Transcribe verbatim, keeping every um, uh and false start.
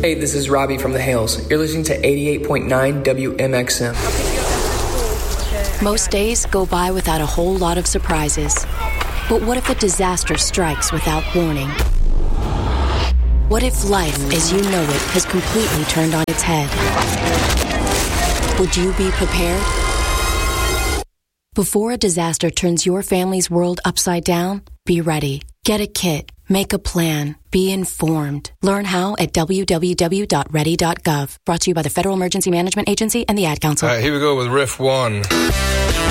Hey, this is Robbie from the Hales. You're listening to eighty-eight point nine W M X M. Most days go by without a whole lot of surprises. But what if a disaster strikes without warning? What if life, as you know it, has completely turned on its head? Would you be prepared? Before a disaster turns your family's world upside down, be ready. Get a kit. Make a plan. Be informed. Learn how at w w w dot ready dot gov. Brought to you by the Federal Emergency Management Agency and the Ad Council. All right, here we go with riff one.